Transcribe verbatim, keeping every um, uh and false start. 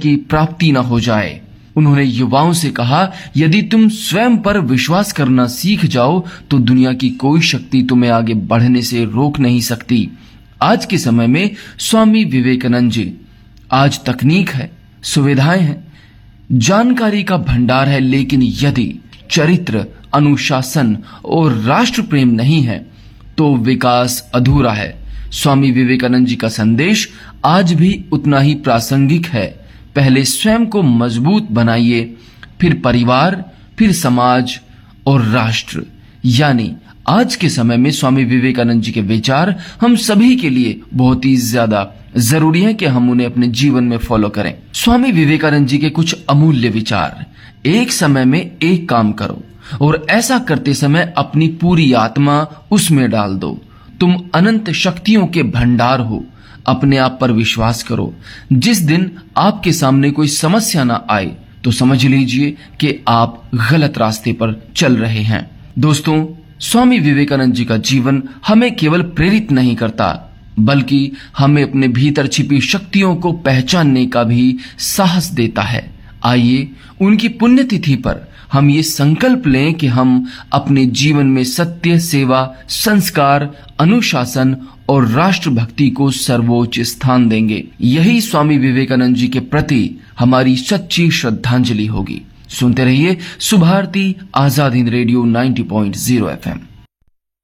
की प्राप्ति न हो जाए। उन्होंने युवाओं से कहा, यदि तुम स्वयं पर विश्वास करना सीख जाओ तो दुनिया की कोई शक्ति तुम्हें आगे बढ़ने से रोक नहीं सकती। आज के समय में स्वामी विवेकानंद जी, आज तकनीक है, सुविधाएं हैं, जानकारी का भंडार है, लेकिन यदि चरित्र, अनुशासन और राष्ट्र प्रेम नहीं है तो विकास अधूरा है। स्वामी विवेकानंद जी का संदेश आज भी उतना ही प्रासंगिक है। पहले स्वयं को मजबूत बनाइए, फिर परिवार, फिर समाज और राष्ट्र। यानी आज के समय में स्वामी विवेकानंद जी के विचार हम सभी के लिए बहुत ही ज्यादा जरूरी है कि हम उन्हें अपने जीवन में फॉलो करें। स्वामी विवेकानंद जी के कुछ अमूल्य विचार। एक समय में एक काम करो और ऐसा करते समय अपनी पूरी आत्मा उसमें डाल दो। तुम अनंत शक्तियों के भंडार हो। अपने आप पर विश्वास करो। जिस दिन आपके सामने कोई समस्या ना आए तो समझ लीजिए कि आप गलत रास्ते पर चल रहे हैं। दोस्तों, स्वामी विवेकानंद जी का जीवन हमें केवल प्रेरित नहीं करता, बल्कि हमें अपने भीतर छिपी शक्तियों को पहचानने का भी साहस देता है। आइए उनकी पुण्यतिथि पर हम ये संकल्प लें कि हम अपने जीवन में सत्य, सेवा, संस्कार, अनुशासन और राष्ट्रभक्ति को सर्वोच्च स्थान देंगे। यही स्वामी विवेकानंद जी के प्रति हमारी सच्ची श्रद्धांजलि होगी। सुनते रहिए सुभारती आजाद हिंद रेडियो नब्बे पॉइंट शून्य एफ एम।